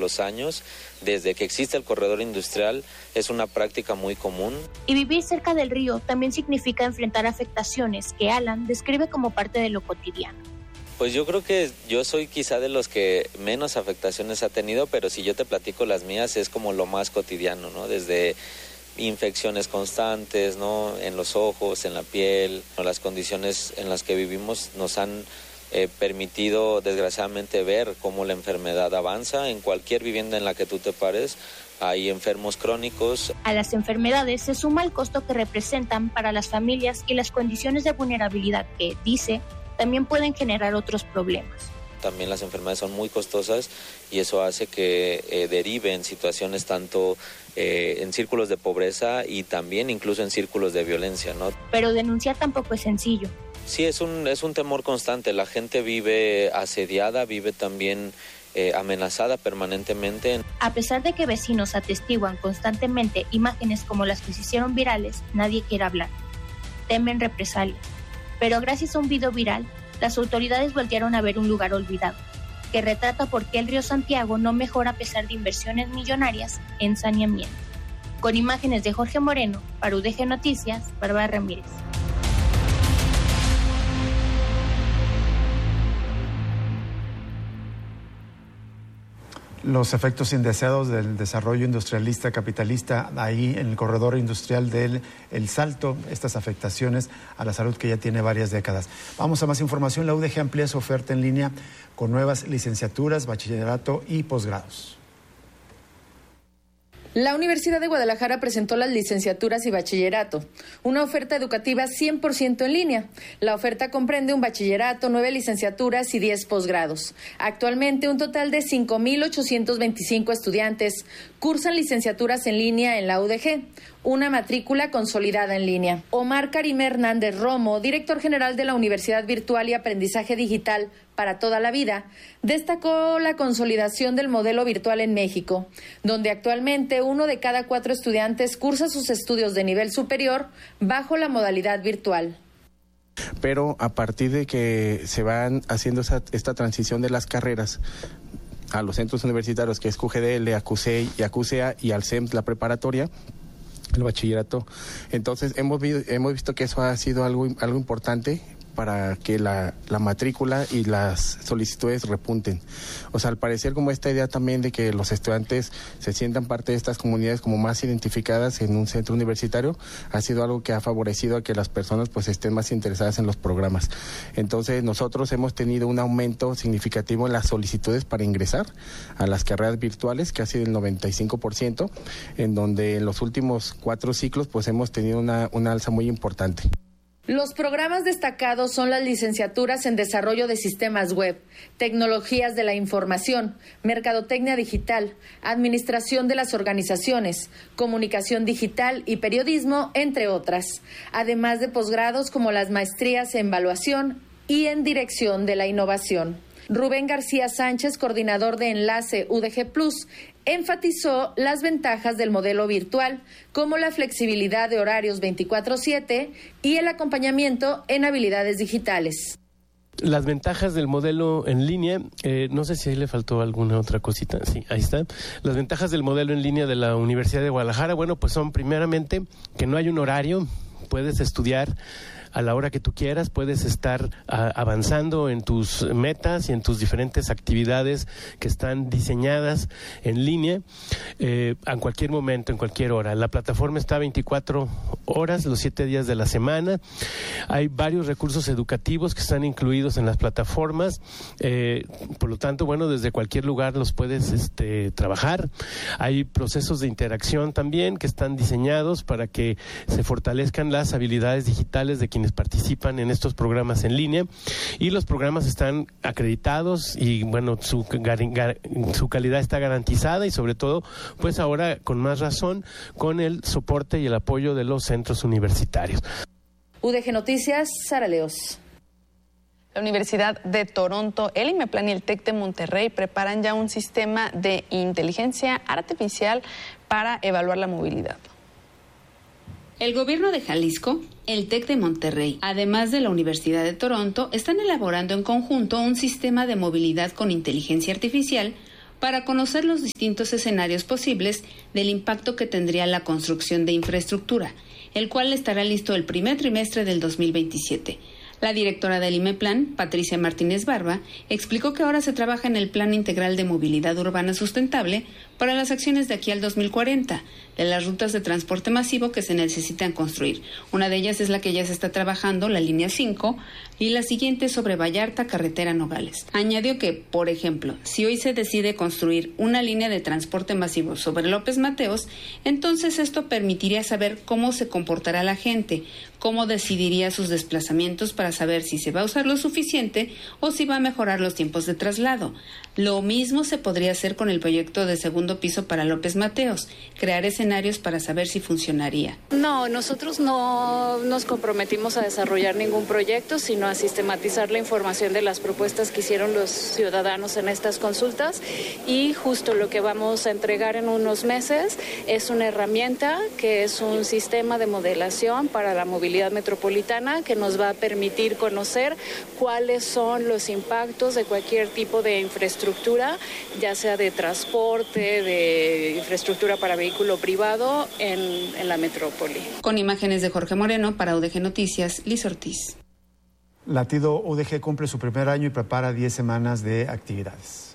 los años, desde que existe el corredor industrial, es una práctica muy común. Y vivir cerca del río también significa enfrentar afectaciones que Alan describe como parte de lo cotidiano. Pues yo creo que yo soy quizá de los que menos afectaciones ha tenido, pero si yo te platico las mías es como lo más cotidiano, ¿no? Desde infecciones constantes, ¿no? En los ojos, en la piel, ¿no? Las condiciones en las que vivimos nos han permitido desgraciadamente ver cómo la enfermedad avanza. En cualquier vivienda en la que tú te pares hay enfermos crónicos. A las enfermedades se suma el costo que representan para las familias y las condiciones de vulnerabilidad que, dice, también pueden generar otros problemas. También las enfermedades son muy costosas y eso hace que derive en situaciones tanto en círculos de pobreza y también incluso en círculos de violencia, ¿no? Pero denunciar tampoco es sencillo. Sí, es un temor constante. La gente vive asediada, vive también amenazada permanentemente. A pesar de que vecinos atestiguan constantemente imágenes como las que se hicieron virales, nadie quiere hablar. Temen represalias. Pero gracias a un video viral, las autoridades voltearon a ver un lugar olvidado, que retrata por qué el río Santiago no mejora a pesar de inversiones millonarias en saneamiento. Con imágenes de Jorge Moreno, para UDG Noticias, Bárbara Ramírez. Los efectos indeseados del desarrollo industrialista capitalista ahí en el corredor industrial del El Salto, estas afectaciones a la salud que ya tiene varias décadas. Vamos a más información. La UDG amplía su oferta en línea con nuevas licenciaturas, bachillerato y posgrados. La Universidad de Guadalajara presentó las licenciaturas y bachillerato, una oferta educativa 100% en línea. La oferta comprende un bachillerato, 9 licenciaturas y 10 posgrados. Actualmente, un total de 5,825 estudiantes cursan licenciaturas en línea en la UDG, una matrícula consolidada en línea. Omar Karime Hernández Romo, director general de la Universidad Virtual y Aprendizaje Digital para toda la vida, destacó la consolidación del modelo virtual en México, donde actualmente 1 de cada 4 estudiantes cursa sus estudios de nivel superior bajo la modalidad virtual. Pero a partir de que se van haciendo esta transición de las carreras a los centros universitarios, que es QGDL, a QCEI y a QCA, y al CEM, la preparatoria, el bachillerato, entonces hemos visto que eso ha sido algo importante para que la matrícula y las solicitudes repunten. O sea, al parecer como esta idea también de que los estudiantes se sientan parte de estas comunidades como más identificadas en un centro universitario, ha sido algo que ha favorecido a que las personas pues estén más interesadas en los programas. Entonces nosotros hemos tenido un aumento significativo en las solicitudes para ingresar a las carreras virtuales, que ha sido el 95%, en donde en los últimos 4 ciclos pues hemos tenido una alza muy importante. Los programas destacados son las licenciaturas en Desarrollo de Sistemas Web, Tecnologías de la Información, Mercadotecnia Digital, Administración de las Organizaciones, Comunicación Digital y Periodismo, entre otras, además de posgrados como las maestrías en Evaluación y en Dirección de la Innovación. Rubén García Sánchez, coordinador de Enlace UDG Plus, enfatizó las ventajas del modelo virtual, como la flexibilidad de horarios 24/7 y el acompañamiento en habilidades digitales. Las ventajas del modelo en línea, no sé si ahí le faltó alguna otra cosita, sí, ahí está. Las ventajas del modelo en línea de la Universidad de Guadalajara, bueno, pues son primeramente que no hay un horario, puedes estudiar a la hora que tú quieras, puedes estar avanzando en tus metas y en tus diferentes actividades que están diseñadas en línea en cualquier momento, en cualquier hora. La plataforma está 24 horas, los 7 días de la semana. Hay varios recursos educativos que están incluidos en las plataformas, por lo tanto, bueno, desde cualquier lugar los puedes trabajar. Hay procesos de interacción también que están diseñados para que se fortalezcan las habilidades digitales de quienes participan en estos programas en línea, y los programas están acreditados y bueno, su calidad está garantizada, y sobre todo pues ahora con más razón con el soporte y el apoyo de los centros universitarios. UDG Noticias, Sara Leos. La Universidad de Toronto, el IMEPLAN y el TEC de Monterrey preparan ya un sistema de inteligencia artificial para evaluar la movilidad. El gobierno de Jalisco, el TEC de Monterrey, además de la Universidad de Toronto, están elaborando en conjunto un sistema de movilidad con inteligencia artificial para conocer los distintos escenarios posibles del impacto que tendría la construcción de infraestructura, el cual estará listo el primer trimestre del 2027. La directora del IMEPLAN, Patricia Martínez Barba, explicó que ahora se trabaja en el Plan Integral de Movilidad Urbana Sustentable para las acciones de aquí al 2040, de las rutas de transporte masivo que se necesitan construir. Una de ellas es la que ya se está trabajando, la línea 5, y la siguiente sobre Vallarta, carretera Nogales. Añadió que, por ejemplo, si hoy se decide construir una línea de transporte masivo sobre López Mateos, entonces esto permitiría saber cómo se comportará la gente, cómo decidiría sus desplazamientos para saber si se va a usar lo suficiente o si va a mejorar los tiempos de traslado. Lo mismo se podría hacer con el proyecto de segundo piso para López Mateos, crear escenarios para saber si funcionaría. No, nosotros no nos comprometimos a desarrollar ningún proyecto, sino a sistematizar la información de las propuestas que hicieron los ciudadanos en estas consultas, y justo lo que vamos a entregar en unos meses es una herramienta que es un sistema de modelación para la movilidad metropolitana que nos va a permitir conocer cuáles son los impactos de cualquier tipo de infraestructura, ya sea de transporte, de infraestructura para vehículo privado en la metrópoli. Con imágenes de Jorge Moreno, para UDG Noticias, Liz Ortiz. Latido UDG cumple su primer año y prepara 10 semanas de actividades.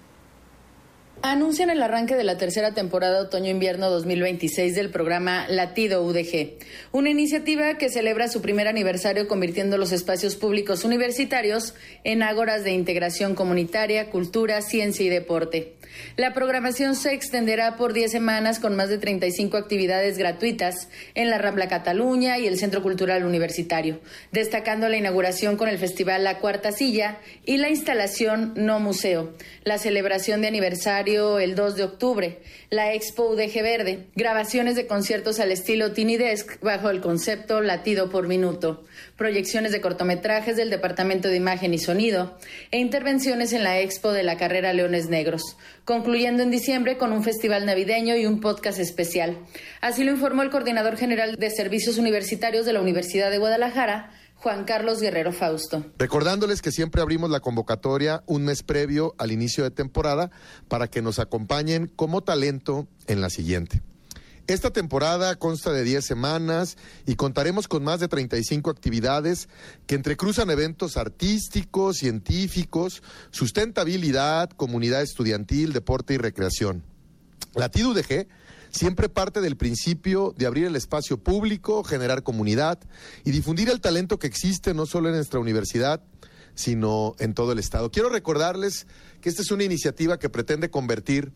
Anuncian el arranque de la tercera temporada otoño-invierno 2026 del programa Latido UDG, una iniciativa que celebra su primer aniversario convirtiendo los espacios públicos universitarios en ágoras de integración comunitaria, cultura, ciencia y deporte. La programación se extenderá por 10 semanas con más de 35 actividades gratuitas en la Rambla Cataluña y el Centro Cultural Universitario, destacando la inauguración con el Festival La Cuarta Silla y la instalación No Museo, la celebración de aniversario el 2 de octubre, la Expo UDG Verde, grabaciones de conciertos al estilo Tiny Desk bajo el concepto Latido por Minuto, proyecciones de cortometrajes del Departamento de Imagen y Sonido e intervenciones en la Expo de la carrera Leones Negros, concluyendo en diciembre con un festival navideño y un podcast especial. Así lo informó el coordinador general de Servicios Universitarios de la Universidad de Guadalajara, Juan Carlos Guerrero Fausto. Recordándoles que siempre abrimos la convocatoria un mes previo al inicio de temporada para que nos acompañen como talento en la siguiente. Esta temporada consta de 10 semanas y contaremos con más de 35 actividades que entrecruzan eventos artísticos, científicos, sustentabilidad, comunidad estudiantil, deporte y recreación. Latido UDG siempre parte del principio de abrir el espacio público, generar comunidad y difundir el talento que existe no solo en nuestra universidad, sino en todo el estado. Quiero recordarles que esta es una iniciativa que pretende convertir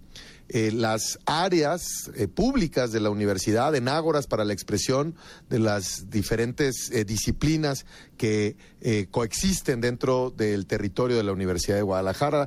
las áreas públicas de la universidad en ágoras para la expresión de las diferentes disciplinas que coexisten dentro del territorio de la Universidad de Guadalajara,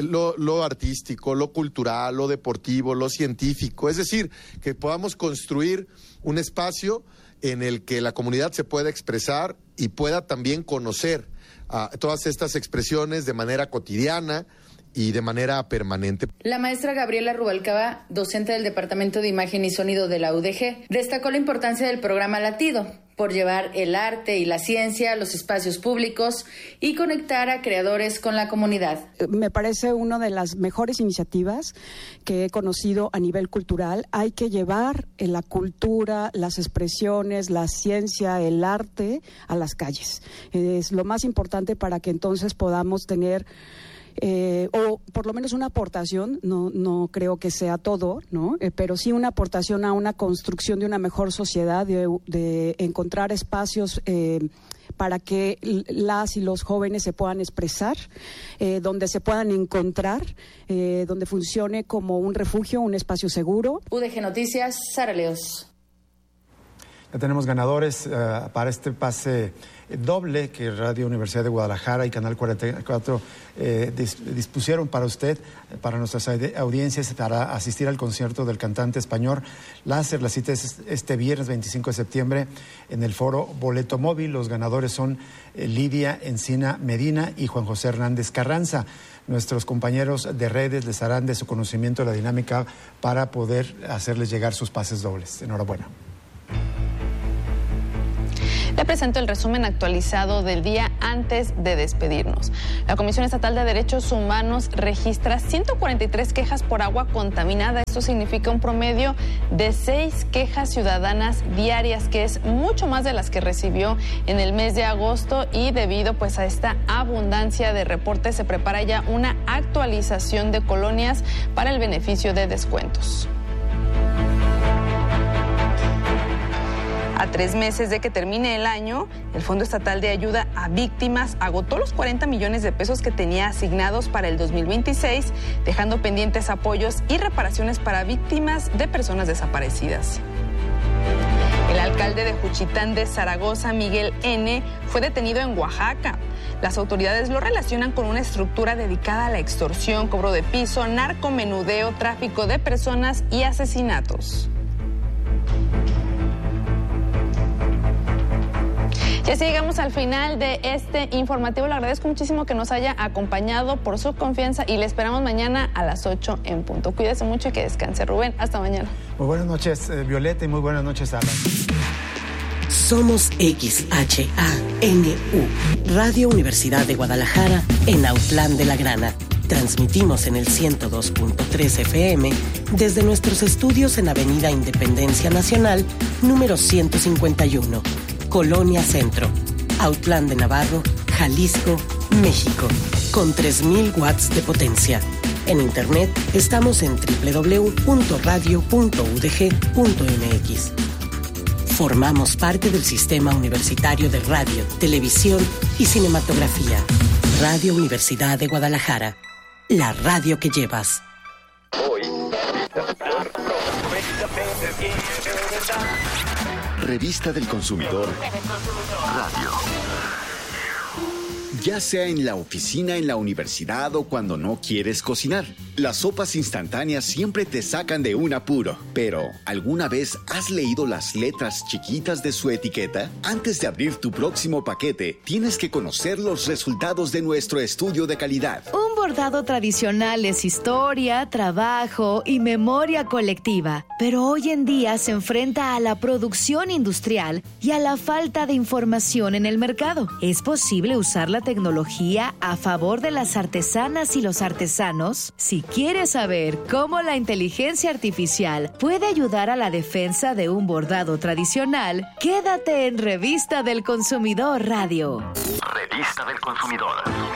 lo artístico, lo cultural, lo deportivo, lo científico, es decir, que podamos construir un espacio en el que la comunidad se pueda expresar y pueda también conocer todas estas expresiones de manera cotidiana y de manera permanente. La maestra Gabriela Rubalcaba, docente del Departamento de Imagen y Sonido de la UDG, destacó la importancia del programa Latido por llevar el arte y la ciencia a los espacios públicos y conectar a creadores con la comunidad. Me parece una de las mejores iniciativas que he conocido a nivel cultural. Hay que llevar la cultura, las expresiones, la ciencia, el arte a las calles. Es lo más importante para que entonces podamos tener o por lo menos una aportación, no creo que sea todo, ¿no? Pero sí una aportación a una construcción de una mejor sociedad, de encontrar espacios para que las y los jóvenes se puedan expresar, donde se puedan encontrar, donde funcione como un refugio, un espacio seguro. UDG Noticias, Sara Leos. Ya tenemos ganadores para este pase doble que Radio Universidad de Guadalajara y Canal 44 dispusieron para usted, para nuestras audiencias, para asistir al concierto del cantante español Láser. La cita es este viernes 25 de septiembre en el foro Boleto Móvil. Los ganadores son Lidia Encina Medina y Juan José Hernández Carranza. Nuestros compañeros de redes les harán de su conocimiento la dinámica para poder hacerles llegar sus pases dobles. Enhorabuena. Le presento el resumen actualizado del día antes de despedirnos. La Comisión Estatal de Derechos Humanos registra 143 quejas por agua contaminada. Esto significa un promedio de 6 quejas ciudadanas diarias, que es mucho más de las que recibió en el mes de agosto, y debido pues a esta abundancia de reportes se prepara ya una actualización de colonias para el beneficio de descuentos. A 3 meses de que termine el año, el Fondo Estatal de Ayuda a Víctimas agotó los 40 millones de pesos que tenía asignados para el 2026, dejando pendientes apoyos y reparaciones para víctimas de personas desaparecidas. El alcalde de Juchitán de Zaragoza, Miguel N., fue detenido en Oaxaca. Las autoridades lo relacionan con una estructura dedicada a la extorsión, cobro de piso, narcomenudeo, tráfico de personas y asesinatos. Ya llegamos al final de este informativo. Le agradezco muchísimo que nos haya acompañado, por su confianza, y le esperamos mañana a las 8 en punto. Cuídese mucho y que descanse. Rubén, hasta mañana. Muy buenas noches, Violeta, y muy buenas noches, Alan. Somos XHANU, Radio Universidad de Guadalajara, en Autlán de la Grana. Transmitimos en el 102.3 FM desde nuestros estudios en Avenida Independencia Nacional, número 151. Colonia Centro, Autlán de Navarro, Jalisco, México, con 3,000 watts de potencia. En internet estamos en www.radio.udg.mx. Formamos parte del Sistema Universitario de Radio, Televisión y Cinematografía. Radio Universidad de Guadalajara, la radio que llevas. Revista del Consumidor Radio. Ya sea en la oficina, en la universidad o cuando no quieres cocinar, las sopas instantáneas siempre te sacan de un apuro. Pero, ¿alguna vez has leído las letras chiquitas de su etiqueta? Antes de abrir tu próximo paquete, tienes que conocer los resultados de nuestro estudio de calidad. Un bordado tradicional es historia, trabajo y memoria colectiva, pero hoy en día se enfrenta a la producción industrial y a la falta de información en el mercado. ¿Es posible usar la tecnología a favor de las artesanas y los artesanos? Si quieres saber cómo la inteligencia artificial puede ayudar a la defensa de un bordado tradicional, quédate en Revista del Consumidor Radio. Revista del Consumidor.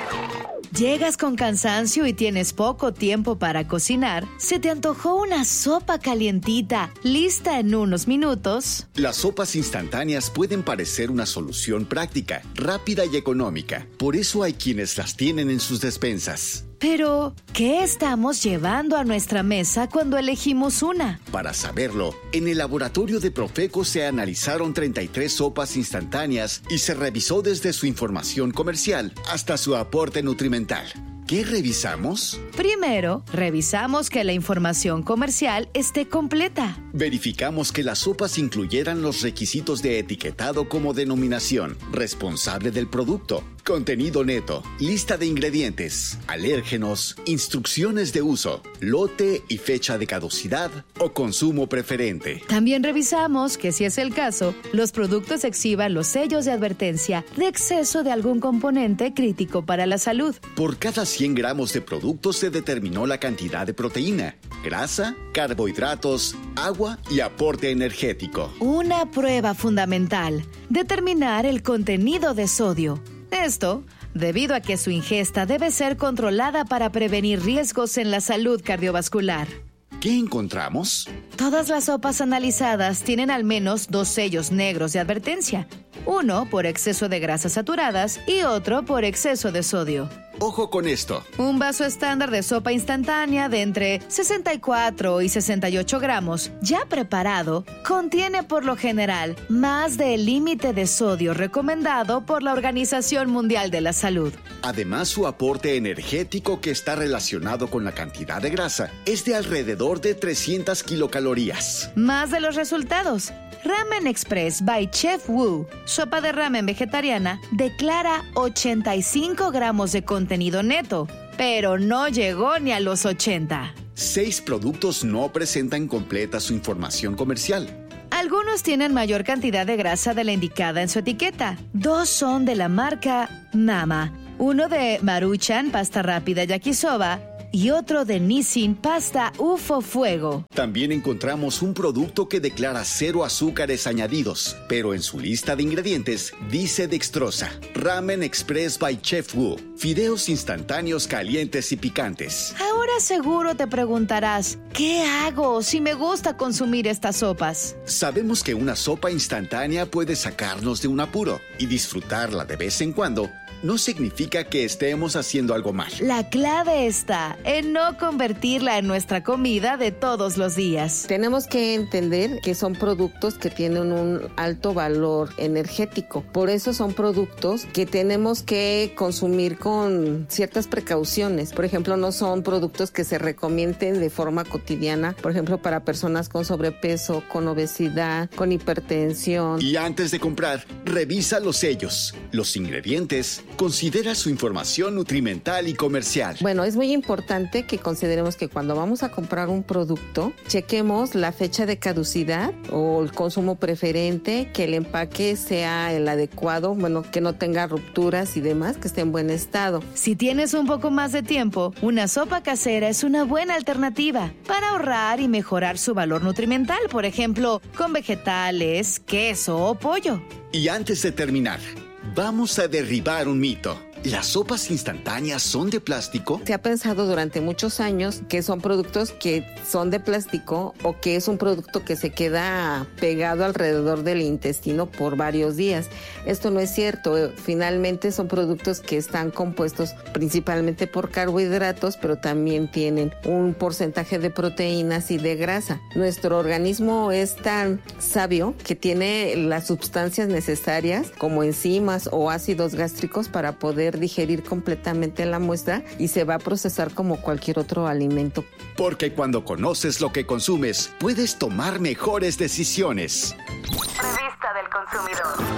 Llegas con cansancio y tienes poco tiempo para cocinar. ¿Se te antojó una sopa calientita, lista en unos minutos? Las sopas instantáneas pueden parecer una solución práctica, rápida y económica. Por eso hay quienes las tienen en sus despensas. Pero, ¿qué estamos llevando a nuestra mesa cuando elegimos una? Para saberlo, en el laboratorio de Profeco se analizaron 33 sopas instantáneas y se revisó desde su información comercial hasta su aporte nutrimental. ¿Qué revisamos? Primero, revisamos que la información comercial esté completa. Verificamos que las sopas incluyeran los requisitos de etiquetado como denominación, responsable del producto, contenido neto, lista de ingredientes, alérgenos, instrucciones de uso, lote y fecha de caducidad o consumo preferente. También revisamos que, si es el caso, los productos exhiban los sellos de advertencia de exceso de algún componente crítico para la salud. Por cada 100 gramos de producto se determinó la cantidad de proteína, grasa, carbohidratos, agua y aporte energético. Una prueba fundamental: determinar el contenido de sodio. Esto debido a que su ingesta debe ser controlada para prevenir riesgos en la salud cardiovascular. ¿Qué encontramos? Todas las sopas analizadas tienen al menos 2 sellos negros de advertencia. Uno por exceso de grasas saturadas y otro por exceso de sodio. Ojo con esto. Un vaso estándar de sopa instantánea de entre 64 y 68 gramos, ya preparado, contiene por lo general más del límite de sodio recomendado por la Organización Mundial de la Salud. Además, su aporte energético, que está relacionado con la cantidad de grasa, es de alrededor de 300 kilocalorías. Más de los resultados. Ramen Express by Chef Wu, sopa de ramen vegetariana, declara 85 gramos de contenido neto, pero no llegó ni a los 80. 6 productos no presentan completa su información comercial. Algunos tienen mayor cantidad de grasa de la indicada en su etiqueta. 2 son de la marca Mama. Uno de Maruchan, pasta rápida yakisoba, y otro de Nissin, pasta UFO Fuego. También encontramos un producto que declara 0 azúcares añadidos, pero en su lista de ingredientes dice dextrosa. Ramen Express by Chef Wu. Fideos instantáneos calientes y picantes. Ahora seguro te preguntarás, ¿qué hago si me gusta consumir estas sopas? Sabemos que una sopa instantánea puede sacarnos de un apuro, y disfrutarla de vez en cuando no significa que estemos haciendo algo mal. La clave está en no convertirla en nuestra comida de todos los días. Tenemos que entender que son productos que tienen un alto valor energético. Por eso son productos que tenemos que consumir con ciertas precauciones. Por ejemplo, no son productos que se recomienden de forma cotidiana. Por ejemplo, para personas con sobrepeso, con obesidad, con hipertensión. Y antes de comprar, revisa los sellos, los ingredientes. Considera su información nutrimental y comercial. Bueno, es muy importante que consideremos que cuando vamos a comprar un producto, chequemos la fecha de caducidad o el consumo preferente, que el empaque sea el adecuado, bueno, que no tenga rupturas y demás, que esté en buen estado. Si tienes un poco más de tiempo, una sopa casera es una buena alternativa para ahorrar y mejorar su valor nutrimental, por ejemplo, con vegetales, queso o pollo. Y antes de terminar, vamos a derribar un mito. ¿Las sopas instantáneas son de plástico? Se ha pensado durante muchos años que son productos que son de plástico o que es un producto que se queda pegado alrededor del intestino por varios días. Esto no es cierto. Finalmente son productos que están compuestos principalmente por carbohidratos, pero también tienen un porcentaje de proteínas y de grasa. Nuestro organismo es tan sabio que tiene las sustancias necesarias como enzimas o ácidos gástricos para poder digerir completamente la muestra y se va a procesar como cualquier otro alimento. Porque cuando conoces lo que consumes, puedes tomar mejores decisiones. Revista del Consumidor.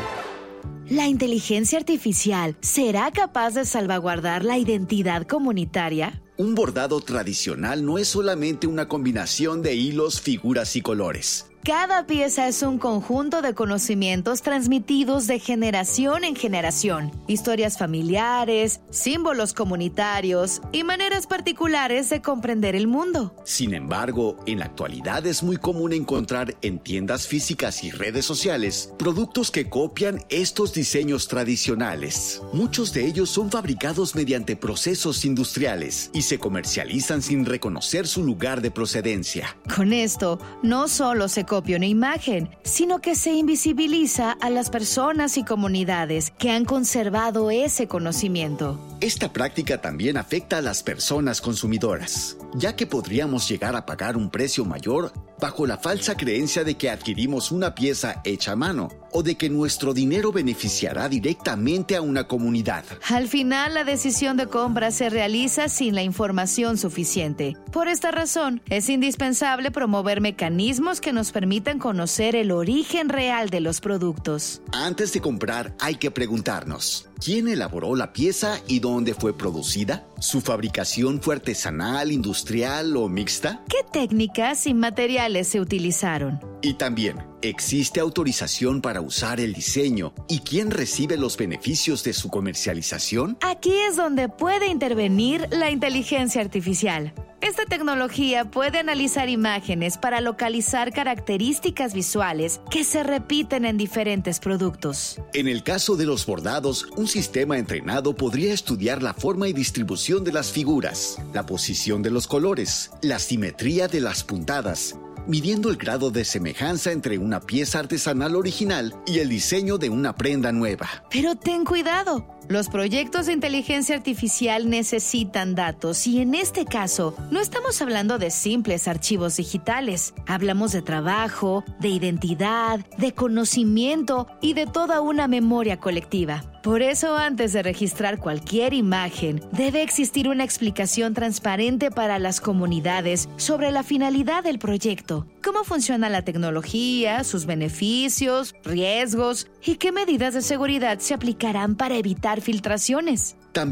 ¿La inteligencia artificial será capaz de salvaguardar la identidad comunitaria? Un bordado tradicional no es solamente una combinación de hilos, figuras y colores. Cada pieza es un conjunto de conocimientos transmitidos de generación en generación, historias familiares, símbolos comunitarios y maneras particulares de comprender el mundo. Sin embargo, en la actualidad es muy común encontrar en tiendas físicas y redes sociales productos que copian estos diseños tradicionales. Muchos de ellos son fabricados mediante procesos industriales y se comercializan sin reconocer su lugar de procedencia. Con esto, no solo se copia una imagen, sino que se invisibiliza a las personas y comunidades que han conservado ese conocimiento. Esta práctica también afecta a las personas consumidoras, ya que podríamos llegar a pagar un precio mayor bajo la falsa creencia de que adquirimos una pieza hecha a mano o de que nuestro dinero beneficiará directamente a una comunidad. Al final, la decisión de compra se realiza sin la información suficiente. Por esta razón, es indispensable promover mecanismos que nos permitan conocer el origen real de los productos. Antes de comprar, hay que preguntarnos: ¿quién elaboró la pieza y dónde fue producida? ¿Su fabricación fue artesanal, industrial o mixta? ¿Qué técnicas y materiales se utilizaron? Y también, ¿existe autorización para usar el diseño? ¿Y quién recibe los beneficios de su comercialización? Aquí es donde puede intervenir la inteligencia artificial. Esta tecnología puede analizar imágenes para localizar características visuales que se repiten en diferentes productos. En el caso de los bordados, un sistema entrenado podría estudiar la forma y distribución de las figuras, la posición de los colores, la simetría de las puntadas, midiendo el grado de semejanza entre una pieza artesanal original y el diseño de una prenda nueva. Pero ten cuidado. Los proyectos de inteligencia artificial necesitan datos y en este caso no estamos hablando de simples archivos digitales. Hablamos de trabajo, de identidad, de conocimiento y de toda una memoria colectiva. Por eso, antes de registrar cualquier imagen, debe existir una explicación transparente para las comunidades sobre la finalidad del proyecto, cómo funciona la tecnología, sus beneficios, riesgos y qué medidas de seguridad se aplicarán para evitar filtraciones. También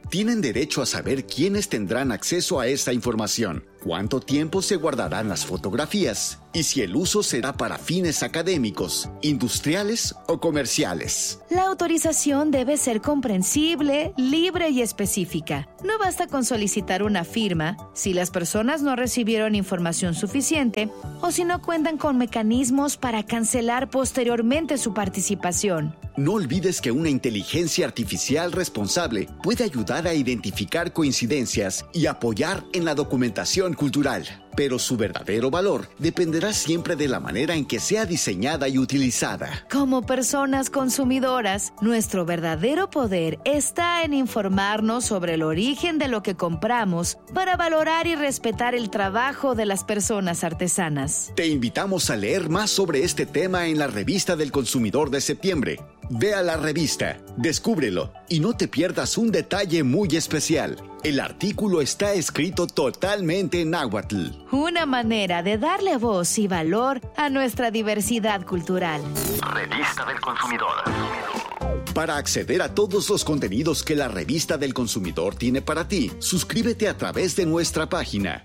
tienen derecho a saber quiénes tendrán acceso a esta información, cuánto tiempo se guardarán las fotografías y si el uso será para fines académicos, industriales o comerciales. La autorización debe ser comprensible, libre y específica. No basta con solicitar una firma si las personas no recibieron información suficiente o si no cuentan con mecanismos para cancelar posteriormente su participación. No olvides que una inteligencia artificial responsable puede ayudar a identificar coincidencias y apoyar en la documentación cultural, pero su verdadero valor dependerá siempre de la manera en que sea diseñada y utilizada. Como personas consumidoras, nuestro verdadero poder está en informarnos sobre el origen de lo que compramos para valorar y respetar el trabajo de las personas artesanas. Te invitamos a leer más sobre este tema en la Revista del Consumidor de septiembre. Ve a la revista, descúbrelo y no te pierdas un detalle muy especial. El artículo está escrito totalmente en náhuatl. Una manera de darle voz y valor a nuestra diversidad cultural. Revista del Consumidor. Para acceder a todos los contenidos que la Revista del Consumidor tiene para ti, suscríbete a través de nuestra página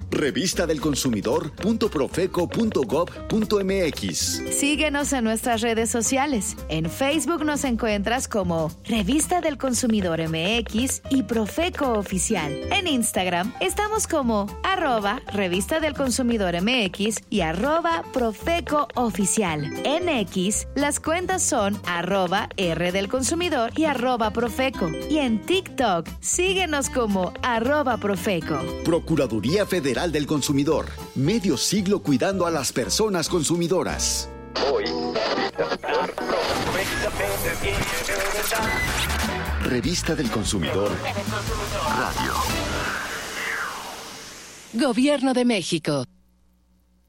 revistadelconsumidor.profeco.gov.mx. Síguenos en nuestras redes sociales. En Facebook nos encuentras como Revista del Consumidor MX y Profeco Oficial. En Instagram estamos como @Revista del Consumidor MX y @Profeco Oficial. En X las cuentas son @R del Consumidor y @Profeco. Y en TikTok, síguenos como @Profeco. Procuraduría Federal del Consumidor. Medio siglo cuidando a las personas consumidoras. Hoy. Revista del Consumidor. Radio. Gobierno de México.